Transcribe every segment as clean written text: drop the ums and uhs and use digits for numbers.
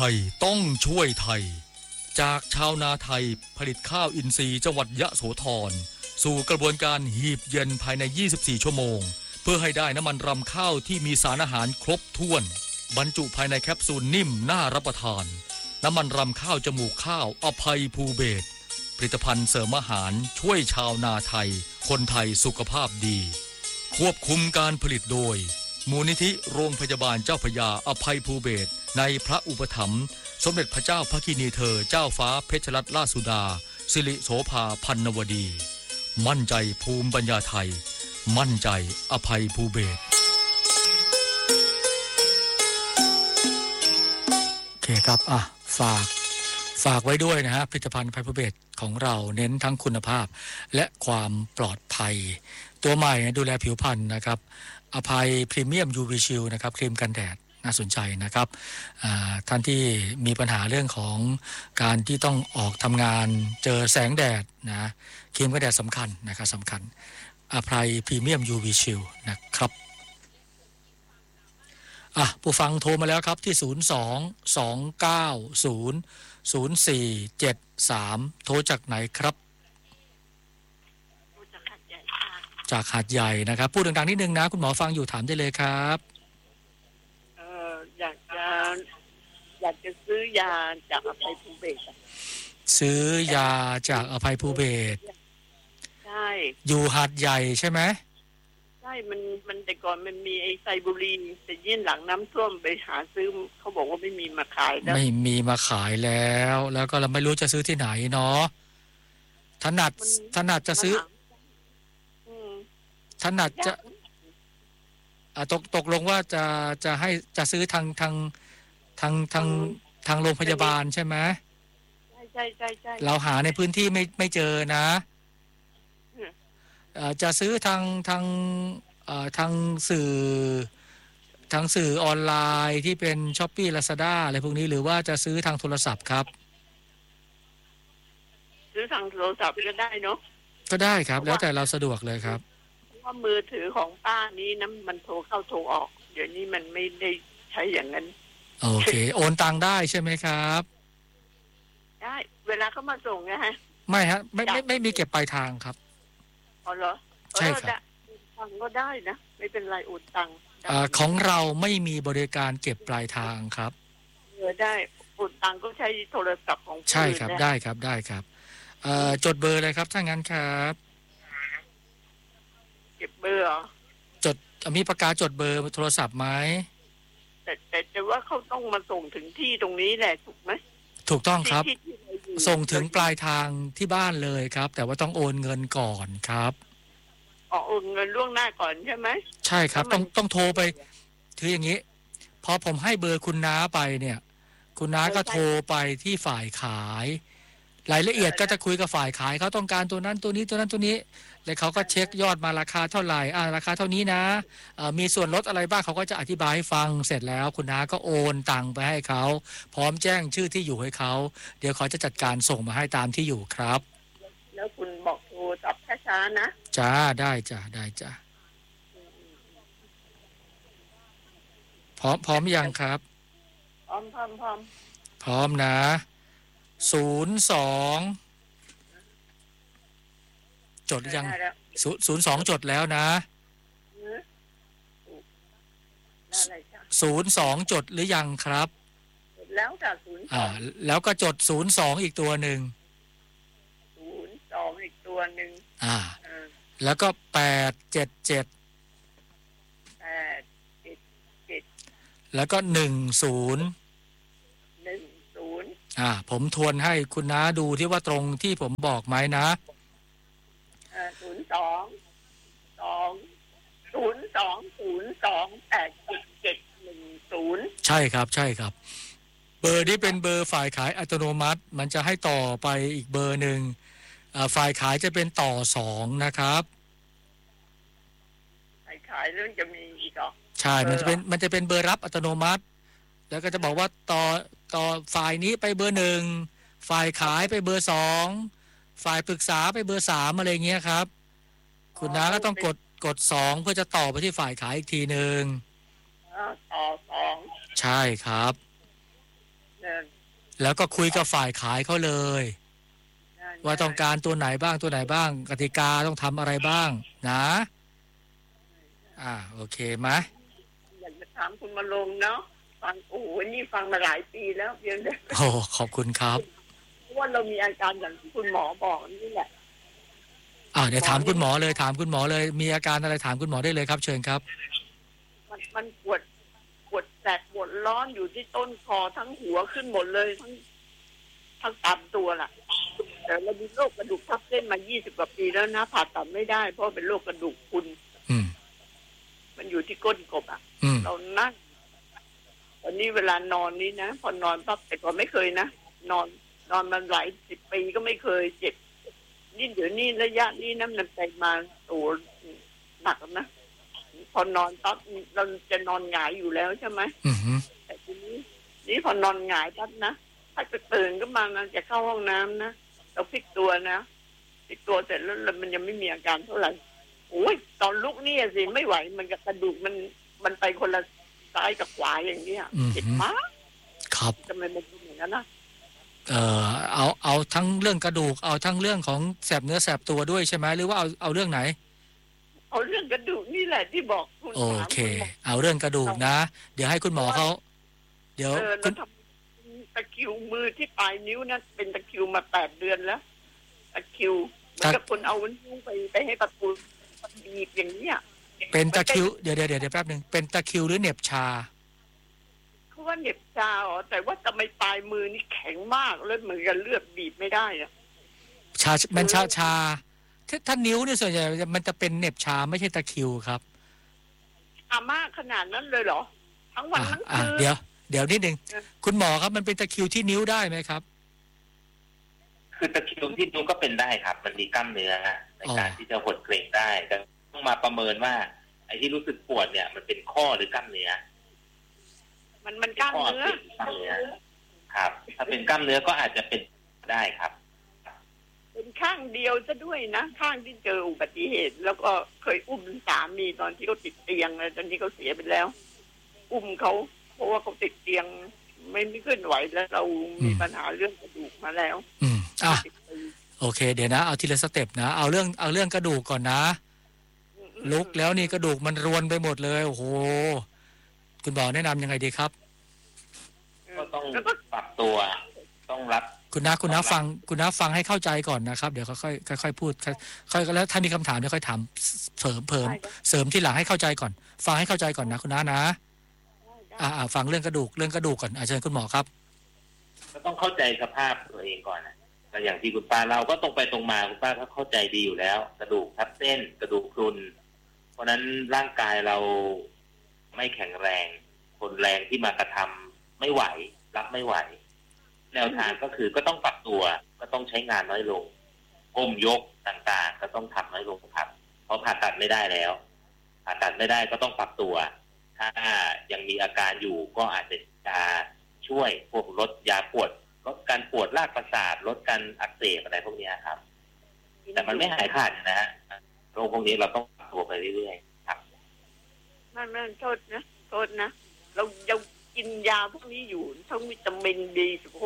ไทยต้องช่วยไทยจากชาวนาไทยผลิตข้าวอินทรีย์จังหวัดยะโสธรสู่กระบวนการหีบเย็นภายใน24ชั่วโมงเพื่อให้ได้น้ำมันรำข้าวที่มีสารอาหารครบถ้วนบรรจุภายในแคปซูลนิ่มน่ารับประทานน้ำมันรำข้าวจมูกข้าวอภัยภูเบศรผลิตภัณฑ์เสริมอาหารช่วยชาวนาไทยคนไทยสุขภาพดีควบคุมการผลิตโดยมูลนิธิโรงพยาบาลเจ้าพระยาอภัยภูเบศรในพระอุปถัมภ์สมเด็จพระเจ้าพระกินีเธอเจ้าฟ้าเพชรรัตนราชสุดาสิริโสภาพันนวดีมั่นใจภูมิปัญญาไทยมั่นใจอภัยภูเบศรโอเคครับฝากไว้ด้วยนะฮะผลิตภัณฑ์อภัยภูเบศรของเราเน้นทั้งคุณภาพและความปลอดภัยตัวใหม่ดูแลผิวพรรณนะครับอภัยพรีเมียม UV Shield นะครับครีมกันแดดน่าสนใจนะครับท่านที่มีปัญหาเรื่องของการที่ต้องออกทำงานเจอแสงแดดนะครีมกันแดดสำคัญนะครับสำคัญอภัยพรีเมียม UV Shield นะครับผู้ฟังโทรมาแล้วครับที่02-290-0473โทรจากไหนครับจากหาดใหญ่นะครับพูดดังๆนิดนึงนะคุณหมอฟังอยู่ถามได้เลยครับอยากจะซื้อยาจากอภัยภูเบศรซื้อยาจากอภัยภูเบศรใช่อยู่หาดใหญ่ใช่ไหมใช่มันแต่ก่อนมันมีไอ้ไซบูรีนแต่ยื่นหลังน้ำท่วมไปหาซื้อเขาบอกว่าไม่มีมาขายแล้วไม่มีมาขายแล้วก็เราไม่รู้จะซื้อที่ไหนเนาะถนัดจะซื้อถนัดจะตกลงว่าจะให้จะซื้อทางโรงพยาบาลใช่ไหมใช่เราหาในพื้นที่ไม่เจอนะจะซื้อทางสื่อออนไลน์ที่เป็น Shopee Lazada อะไรพวกนี้หรือว่าจะซื้อทางโทรศัพท์ครับซื้อทางโทรศัพท์ก็ได้เนาะก็ได้ครับแล้วแต่เราสะดวกเลยครับว่ามือถือของป้านี้นะมันโทรเข้าโทรออกเดี๋ยวนี้มันไม่ได้ใช้อย่างนั้นโอเคโอนตังได้ใช่ไหมครับได้เวลาเขามาส่งไงฮะไม่ฮะไม่มีเก็บปลายทางครับอ๋อเหรอใช่ครับตังก็ได้นะไม่เป็นไรโอนตังของเราไม่มีบริการเก็บปลายทางครับได้โอนตังก็ใช้โทรศัพท์ของใช่ครับได้ครับจดเบอร์เลยครับถ้างั้นครับเก็บเบอร์จดมีปากกาจดเบอร์โทรศัพท์ไหมแต่ว่าเขาต้องมาส่งถึงที่ตรงนี้แหละถูกไหมถูกต้องครับส่งถึงปลายทางที่บ้านเลยครับแต่ว่าต้องโอนเงินก่อนครับโอนเงินล่วงหน้าก่อนใช่ไหมใช่ครับต้องโทรไปถืออย่างนี้พอผมให้เบอร์คุณน้าไปเนี่ยคุณน้าก็โทรไปที่ฝ่ายขายรายละเอียดก็จะคุยกับฝ่ายขายเขาต้องการตัวนั้นตัวนี้แล้วเขาก็เช็คยอดมาราคาเท่าไหร่ราคาเท่านี้นะมีส่วนลดอะไรบ้างเขาก็จะอธิบายให้ฟังเสร็จแล้วคุณน้าก็โอนตังไปให้เขาพร้อมแจ้งชื่อที่อยู่ให้เขาเดี๋ยวเขาจะจัดการส่งมาให้ตามที่อยู่ครับแล้วคุณบอกโทรตอบช้าๆนะจ้าได้จ้าพร้อมยังครับพร้อมนะ02จดยัง02จดแล้วนะ02จดหรือยังครับแล้วจ้ะ02 แล้วก็จด02อีกตัวหนึ่ง 02อีกตัวหนึ่งแล้วก็877แล้วก็10ผมทวนให้คุณน้าดูที่ว่าตรงที่ผมบอกไหมนะ 02 ใช่ครับเบอร์นี้เป็นเบอร์ฝ่ายขายอัตโนมัติมันจะให้ต่อไปอีกเบอร์หนึ่งฝ่ายขายจะเป็นต่อ2นะครับฝ่ายขายเรื่องจะมีอีกเหรอใช่มันจะเป็นเบอร์รับอัตโนมัติแล้วก็จะบอกว่าต่อฝ่ายนี้ไปเบอร์1ฝ่ายขายไปเบอร์2ฝ่ายปรึกษาไปเบอร์3อะไรเงี้ยครับคุณน้าก็ต้องกด2เพื่อจะต่อไปที่ฝ่ายขายอีกทีนึงต่อ2 ใช่ครับแล้วก็คุยกับฝ่ายขายเขาเลย ว่าต้องการตัวไหนบ้างกติกาต้องทำอะไรบ้างนะโอเคไหมอยากจะถามคุณมาลงเนาะฟังโอ้โหนี่ฟังมาหลายปีแล้วเพียงแต่โอ้ขอบคุณครับเพราะว่าเรามีอาการอย่างที่คุณหมอบอกนี่แหละเดี๋ยวถามคุณหมอเลยมีอาการอะไรถามคุณหมอได้เลยครับเชิญครับมันปวดแสบปวดร้อนอยู่ที่ต้นคอทั้งหัวขึ้นหมดเลยทั้งตามตัวล่ะแต่เรามีโรคกระดูกทับเส้นมา20 กว่าปีแล้วนะผ่าตัดไม่ได้เพราะเป็นโรคกระดูกพรุนมันอยู่ที่ก้นกบเรานั่งตอนนี้เวลานอนนี้นะพอนอนปั๊บแต่ก่อนไม่เคยนะนอนมาหลาย10 ปีก็ไม่เคยเจ็บนี่เดี๋ยวนี้ระยะนี้น้ำหนักใจมาโอ้หนักนะพอนอนปั๊บเราจะนอนหงายอยู่แล้วใช่ไหมแต่ทีนี้พอนอนหงายปั๊บนะถ้าจะตื่นก็มาจะเข้าห้องน้ำนะเราพลิกตัวเสร็จแล้วมันยังไม่มีอาการเท่าไหร่โอ้ยตอนลุกนี่สิไม่ไหวมันกับกระดูกมันไปคนละซ้ายกับขวาอย่างนี้เจ็บมากครับทำไมมันเป็นอย่างนั้นนะเอาทั้งเรื่องกระดูกเอาทั้งเรื่องของแสบเนื้อแสบตัวด้วยใช่ไหมหรือว่าเอาเรื่องไหนเอาเรื่องกระดูกนี่แหละที่บอกคุณโอเคเอาเรื่องกระดูกนะเดี๋ยวให้คุณหมอเขาเดี๋ยวคุณตะคริวมือที่ปลายนิ้วนะเป็นตะคริวมา8 เดือนแล้วตะคริวเหมือนกับคนเอานิ้วไปให้ประตูบีบอย่างนี้เป็นตะคริวเดี๋ยวแป๊บนึงเป็นตะคริวหรือเหน็บชาเขาว่าเหน็บชาแต่ว่าทำไมปลายมือนี่แข็งมากแล้วเหมือนกับเลือดบีบไม่ได้มันชาถ้านิ้วเนี่ยส่วนใหญ่มันจะเป็นเหน็บชาไม่ใช่ตะคริวครับมากขนาดนั้นเลยเหรอทั้งวันทั้งคืนเดี๋ยวนิดนึงคุณหมอครับมันเป็นตะคริวที่นิ้วได้ไหมครับคือตะคริวที่นิ้วก็เป็นได้ครับมันมีกล้ามเนื้อในการที่จะหดเกร็งได้แต่ต้องมาประเมินว่าไอ้ที่รู้สึกปวดเนี่ยมันเป็นข้อหรือกล้ามเนื้อมันกล้ามเนื้อครับถ้าเป็นกล้ามเนื้อก็อาจจะเป็นได้ครับเป็นข้างเดียวซะด้วยนะข้างที่เจออุบัติเหตุแล้วก็เคยอุ้มสามีตอนที่เขาติดเตียงเลยตอนนี้เขาเสียไปแล้วอุ้มเขาเพราะว่าเขาติดเตียงไม่เคลื่อนไหวแล้วเรามีปัญหาเรื่องกระดูกมาแล้วโอเคเดี๋ยวนะเอาทีละสเต็ปนะเอาเรื่องกระดูกก่อนนะลุกแล้วนี่กระดูกมันรวนไปหมดเลยโอ้โหคุณหมอแนะนำยังไงดีครับก็ต้องปรับตัวต้องรับคุณน้าฟังให้เข้าใจก่อนนะครับเดี๋ยวค่อยพูดค่อยแล้วถ้ามีคำถามเดี๋ยวค่อยถามเสริมที่หลังให้เข้าใจก่อนฟังให้เข้าใจก่อนนะคุณน้านะฟังเรื่องกระดูกก่อนเชิญคุณหมอครับก็ต้องเข้าใจสภาพตัวเองก่อนนะแต่อย่างที่คุณป้าเราก็ตรงไปตรงมาคุณป้าก็เข้าใจดีอยู่แล้วกระดูกทับเส้นกระดูกพรุนเพราะนั้นร่างกายเราไม่แข็งแรงทนแรงที่มากระทำไม่ไหวรับไม่ไหวแนวทางก็คือก็ต้องปรับตัวก็ต้องใช้งานน้อยลงก้มยกต่างๆก็ต้องทำน้อยลงครับเพราะผ่าตัดไม่ได้แล้วผ่าตัดไม่ได้ก็ต้องปรับตัวถ้ายังมีอาการอยู่ก็อาจจะช่วยพวกลดยาปวดลดการปวดรากประสาทลดการอักเสบอะไรพวกนี้ครับแต่มันไม่หายขาดนะฮะโรคพวกนี้เราต้องปรับตัวไปเรื่อยๆครับไม่โทษนะเรายังกินยาพวกนี้อยู่ทั้งวิตามิน B16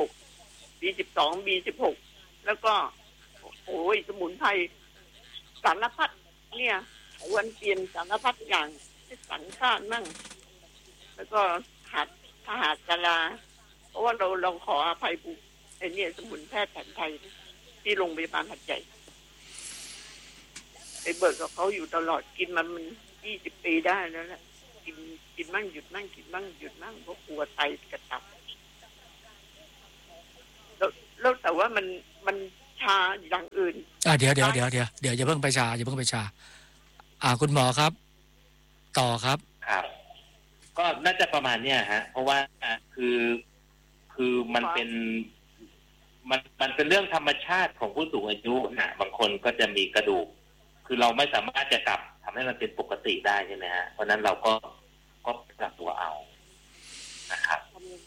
B12 B16 แล้วก็โอ้ยสมุนไพรสารพัดเนี่ยวันเปลี่ยนสารพัดอย่างสังฆาตมั่งแล้วก็หาจาราเพราะว่าเราขออภัยบุไอ้เนี่ยสมุนแพทย์แผนไทยที่โรงพยาบาลหัดใหญ่ไปเบิกกับเขาอยู่ตลอดกินมัน20 ปีได้แล้วแหละกินมั่งหยุดมั่งกินมั่งหยุดมั่งเพราะกลัวไตกระตับแล้วแต่ว่ามันชาอย่างอื่นเดี๋ยวอย่าเพิ่งไปชาคุณหมอครับต่อครับครับก็น่าจะประมาณเนี้ยฮะเพราะว่าคือมันเป็นเรื่องธรรมชาติของผู้สูงอายุนะบางคนก็จะมีกระดูกคือเราไม่สามารถจะกลับทำให้มันเป็นปกติได้ใช่ไหมฮะเพราะนั้นเราก็ปรับตัวเอานะครับ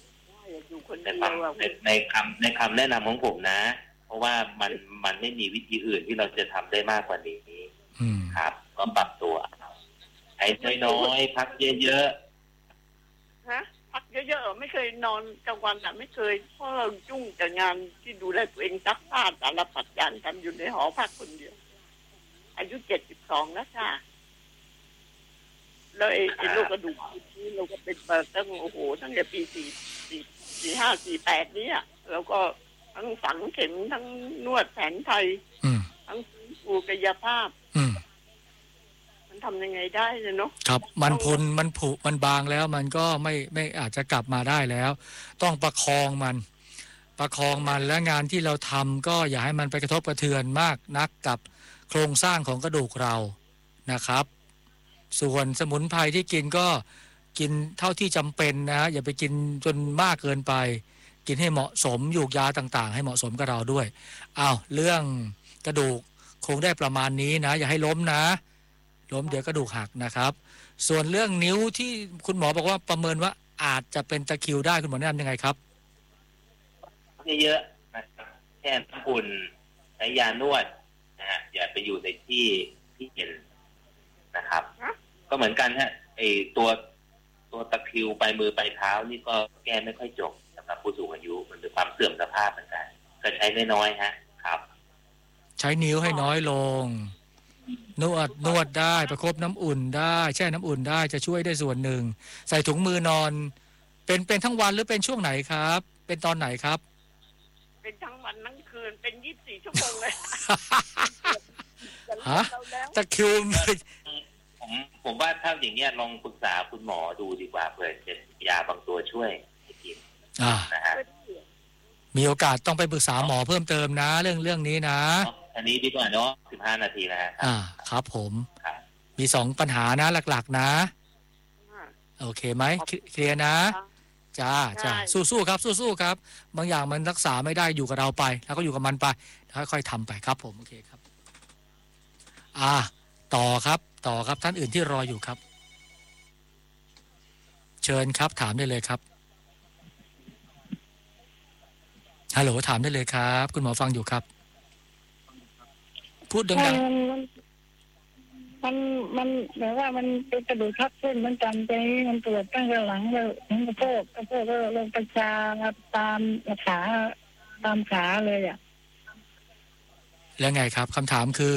ในคำแนะนำของผมนะเพราะว่ามันไม่มีวิธีอื่นที่เราจะทำได้มากกว่านี้ครับก็ปรับตัวใช้น้อยๆพักเยอะๆพักเยอะๆไม่เคยนอนกลางวันอ่ะไม่เคยเพราะเรายุ่งกับงานที่ดูแลตัวเองซักผ้าสารพัดการทำอยู่ในหอพักคนเดียวอายุ72แล้วค่ะแล้วไอ้โรคกระดูกนี้เราก็เป็นมาตั้งโอ้โหตั้งแต่ปี45 48นี้อ่ะแล้วก็ทั้งฝังเข็มทั้งนวดแผนไทยทั้งฟื้นฟูกายภาพมันทำยังไงได้เลยเนาะครับมันพุนมันผุมันบางแล้วมันก็ไม่อาจจะกลับมาได้แล้ว ต้องประคองมันและงานที่เราทำก็อย่าให้มันไปกระทบกระเทือนมากนักกับโครงสร้างของกระดูกเรานะครับส่วนสมุนไพรที่กินก็กินเท่าที่จำเป็นนะอย่าไปกินจนมากเกินไปกินให้เหมาะสมยูกยาต่างๆให้เหมาะสมกับเราด้วยเรื่องกระดูกคงได้ประมาณนี้นะอย่าให้ล้มนะล้มเดี๋ยวกระดูกหักนะครับส่วนเรื่องนิ้วที่คุณหมอบอกว่าประเมินว่าอาจจะเป็นตะคริวได้คุณหมอแนะนำยังไงครับเยอะๆนะครับแช่น้ำอุ่นใช้ยานวดนะฮะอย่าไปอยู่ในที่เย็นนะครับก็เหมือนกันฮะไอตัวตะคริวปลายมือปลายเท้านี่ก็แก้ไม่ค่อยจบสำหรับผู้สูงอายุมันเป็นความเสื่อมสภาพเหมือนกันก็ใช้น้อยๆฮะครับใช้นิ้วให้น้อยลงนวดได้ประคบน้ำอุ่นได้แช่น้ำอุ่นได้จะช่วยได้ส่วนหนึ่งใส่ถุงมือนอนเป็นทั้งวันหรือเป็นช่วงไหนครับเป็นตอนไหนครับเป็นทั้งวันทั้งคืนเป็น24 ชั่วโมงเลยฮะตะคริวผมว่าถ้าอย่างเงี้ยลองปรึกษาคุณหมอดูดีกว่าเผื่อจะยาบางตัวช่วยให้กินนะฮะมีโอกาสต้องไปปรึกษาหมอเพิ่มเติมนะเรื่องนี้นะอันนี้ดีกว่าเนาะ15 นาทีนะครับผมมี2ปัญหานะหลักๆนะโอเคไหมเคลียร์นะจ้าสู้ๆครับสู้ๆครับบางอย่างมันรักษาไม่ได้อยู่กับเราไปแล้วก็อยู่กับมันไปค่อยๆทำไปครับผมโอเคครับต่อครับท่านอื่นที่รออยู่ครับเชิญครับถามได้เลยครับฮัลโหลถามได้เลยครับคุณหมอฟังอยู่ครับพูดดังๆมันแบบว่ามันเป็นกระดูกทับเส้นมันจำไปมันปวดตั้งแต่หลังเลยถึงกระโปงก็ลงประชาตามขาเลยอ่ะแล้วไงครับคำถามคือ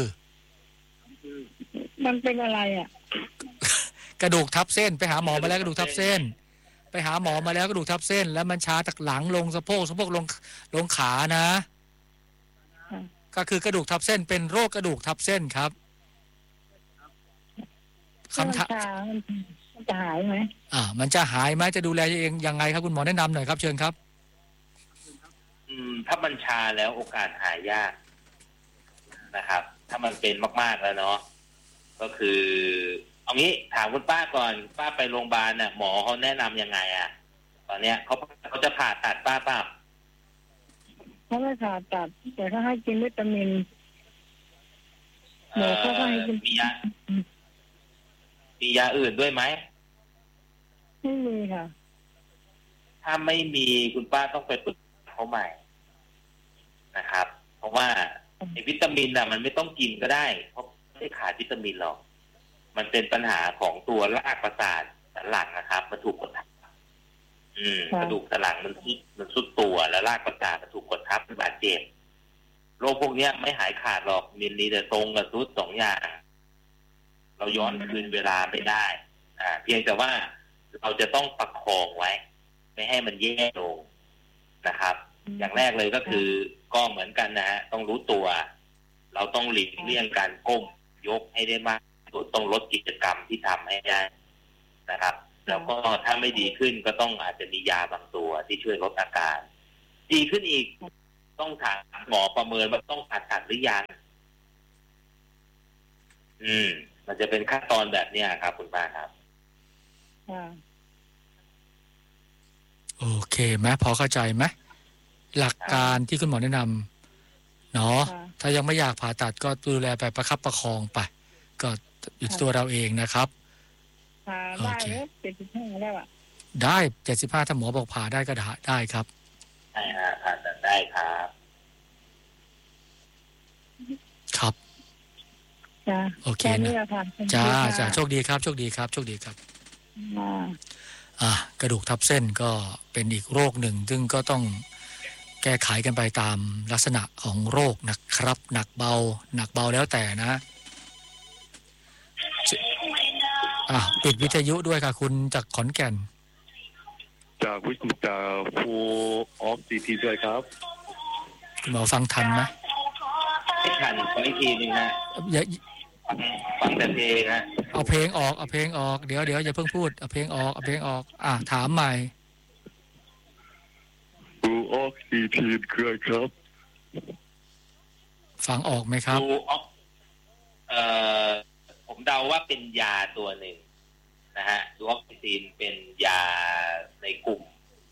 มันเป็นอะไรอ่ะกระดูกทับเส้นไปหาหมอมาแล้วกระดูกทับเส้นไปหาหมอมาแล้วกระดูกทับเส้นแล้วมันชาจากหลังลงสะโพกลงขานะก็คือกระดูกทับเส้นเป็นโรคกระดูกทับเส้นครับคำถามมันจะหายไหมมันจะหายไหมจะดูแลเองยังไงครับคุณหมอแนะนำหน่อยครับเชิญครับถ้ามันชาแล้วโอกาสหายยากนะครับถ้ามันเป็นมากๆแล้วเนาะก็คือเอางี้ถามคุณป้าก่อนป้าไปโรงพยาบาลน่ะหมอเขาแนะนำยังไงตอนเนี้ยเขาจะผ่าตัดป้าเขาไม่ผ่าตัดแต่เขาให้กินวิตามินหมอเขาให้กินมียาอื่นด้วยไหมไม่มีค่ะถ้าไม่มีคุณป้าต้องไปปรึกษาเขาใหม่นะครับเพราะว่าวิตามินมันไม่ต้องกินก็ได้เพราะไม่ได้ขาดวิตามินหรอกมันเป็นปัญหาของตัวรากประสาทสันหลังนะครับมันถูกกดทับกระดูกสันหลังมันสุดตัวแล้วรากประสาทมันถูกกดทับเป็นบาดเจ็บโรคพวกนี้ไม่หายขาดหรอกมีแต่ตรงกับสุด2 อย่างเราย้อนคืนเวลาไม่ได้เพียงแต่ว่าเราจะต้องประคองไว้ไม่ให้มันแย่ลงนะครับอย่างแรกเลยก็คือก็เหมือนกันนะฮะต้องรู้ตัวเราต้องหลีกเลี่ยงการก้มยกให้ได้มากต้องลดกิจกรรมที่ทำให้ได้นะครับแล้วก็ถ้าไม่ดีขึ้นก็ต้องอาจจะมียาบางตัวที่ช่วยลดอาการดีขึ้นอีกต้องถามหมอประเมินว่าต้องผ่าตัดหรือยังมันจะเป็นขั้นตอนแบบนี้ครับคุณป้าครับโอเคไหมพอเข้าใจไหมหลักการที่คุณหมอแนะนำเนาะถ้ายังไม่อยากผ่าตัดก็ดูแลไปประคับประคองไปก็อยู่ตัวเราเองนะครับโอเค75แล้วได้75ถ้าหมอบอกผ่าได้ก็ได้ครับได้ผ่าตัดได้ครับครับโอเคนะจ้าโชคดีครับกระดูกทับเส้นก็เป็นอีกโรคหนึ่งซึ่งก็ต้องแก้ไขกันไปตามลักษณะของโรคนะครับหนักเบาแล้วแต่นะปิดวิทยุด้วยค่ะคุณจากขอนแก่นจากฟูออฟซีทีด้วยครับคุณหมอฟังทันไหมไม่ทันฟังอีกทีนึงนะฟังแต่เพลงนะเอาเพลงออกเดี๋ยวอย่าเพิ่งพูดเอาเพลงออกถามใหม่ฟูออฟซีทีคืออะไรครับฟังออกไหมครับฟูออฟผมเดาว่าเป็นยาตัวหนึ่งนะฮะดูออกซิซีนเป็นยาในกลุ่ม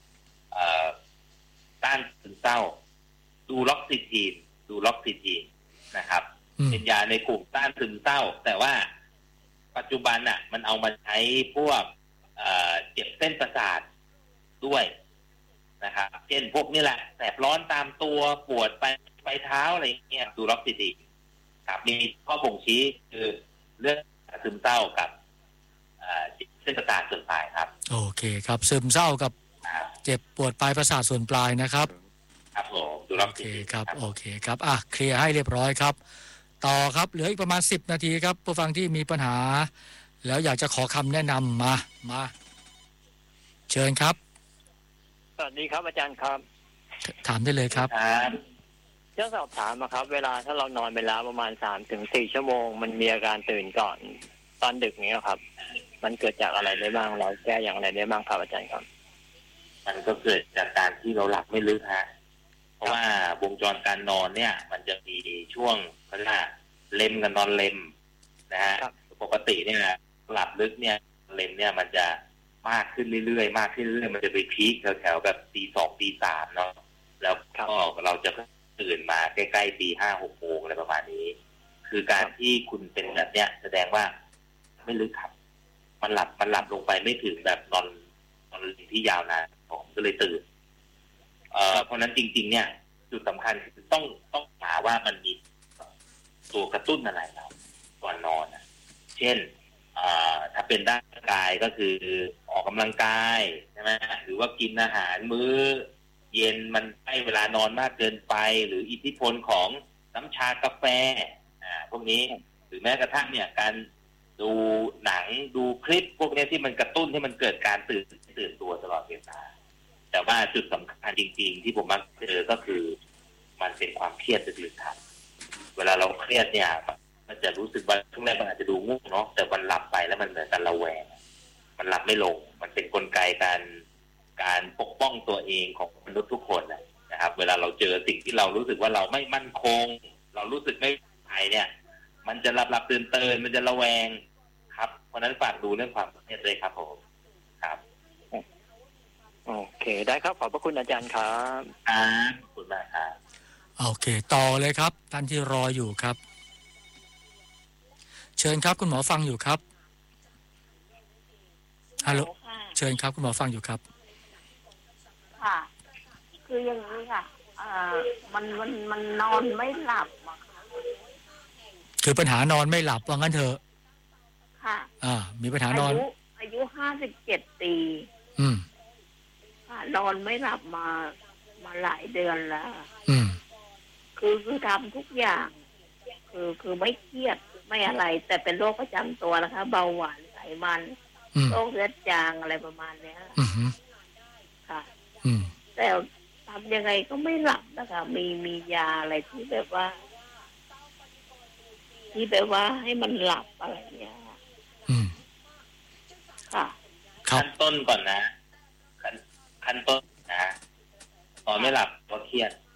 ต้านซึมเศร้าดูล็อกซิทีนนะครับเป็นยาในกลุ่มต้านซึมเศร้าแต่ว่าปัจจุบันมันเอามาใช้พวกเจ็บเส้นประสาทด้วยนะครับเช่นพวกนี้แหละแสบร้อนตามตัวปวดไปเท้าอะไรเงี้ยดูล็อกซิทีนครับมีข้อบ่งชี้คือเรื่องซึมเศร้ากับเส้นประสาทส่วนปลายครับโอเคครับซึมเศร้ากับเจ็บปวดปลายประสาทส่วนปลายนะครับครับผมดูล็อกซิทีนครับโอเคครับเคลียร์ให้เรียบร้อยครับต่อครับเหลืออีกประมาณ10 นาทีครับผู้ฟังที่มีปัญหาแล้วอยากจะขอคำแนะนำมาเชิญครับสวัสดีครับอาจารย์ครับถามได้เลยครับจะสอบถามครับเวลาถ้าเรานอนไปแล้วประมาณ 3-4 ชั่วโมงมันมีอาการตื่นก่อนตอนดึกนี้ครับมันเกิดจากอะไรได้บ้างเราแก้อย่างไรได้บ้างครับอาจารย์ครับมันก็เกิดจากการที่เราหลับไม่ลึกฮะเพราะว่าวงจรการนอนเนี่ยมันจะมีช่วงเขาเรียกว่าเลมกับนอนเลมนะฮะปกติเนี่ยหลับลึกเนี่ยเลมเนี่ยมันจะมากขึ้นเรื่อยๆมันจะไปพีคแถวๆแบบตี 2 ตี 3เนาะแล้วก็เราจะตื่นมาใกล้ๆตี 5-6 โมงอะไรประมาณนี้คือการที่คุณเป็นแบบเนี้ยแสดงว่าไม่ลึกครับมันหลับลงไปไม่ถึงแบบนอนที่ยาวนานผมก็เลยตื่นเพราะนั้นจริงๆเนี่ยจุดสำคัญคือต้องหาว่ามันมีตัวกระตุ้นอะไรเราก่อนนอนเช่นถ้าเป็นร่างกายก็คือออกกำลังกายใช่ไหมหรือว่ากินอาหารมื้อเย็นมันให้เวลานอนมากเกินไปหรืออิทธิพลของน้ำชากาแฟพวกนี้หรือแม้กระทั่งเนี่ยการดูหนังดูคลิปพวกนี้ที่มันกระตุ้นให้มันเกิดการตื่นตัวตลอดเวลาแต่ว่าจุดสำคัญจริงๆที่ผมมักเจอก็คือมันเป็นความเครียดลึกๆครับเวลาเราเครียดเนี่ยมันจะรู้สึกว่าช่วงแรกมันอาจจะดูง่วงเนาะแต่วันหลับไปแล้วมันเหมือนกันระแวงมันหลับไม่ลงมันเป็นกลไกการปกป้องตัวเองของมนุษย์ทุกคนนะครับเวลาเราเจอสิ่งที่เรารู้สึกว่าเราไม่มั่นคงเรารู้สึกไม่ปลอดภัยเนี่ยมันจะหลับตื่นมันจะระแวงครับเพราะนั้นฝากดูเรื่องความเครียดเลยครับผมครับโอเคได้ครับขอบพระคุณอาจารย์ครับขอบคุณมากครับโอเคต่อเลยครับท่านที่รออยู่ครับเชิญครับคุณหมอฟังอยู่ครับฮัลโหลเชิญครับคุณหมอฟังอยู่ครับค่ะคืออย่างนี้ค่ะมันนอนไม่หลับคือปัญหานอนไม่หลับว่างั้นเถอะค่ะมีปัญหานอนอายุ57 ปีนอนไม่หลับมาหลายเดือนแล้วคือทำทุกอย่างคือไม่เครียดไม่อะไรแต่เป็นโรคประจำตัวนะคะเบาหวานไขมันโรคเลือดจางอะไรประมาณนี้ค่ะแต่ทำยังไงก็ไม่หลับนะคะมียาอะไรที่แบบว่าให้มันหลับอะไรเงี้ยค่ะขั้นต้นก่อนนะขั้นต้นนะตอนไม่หลับก็เครียด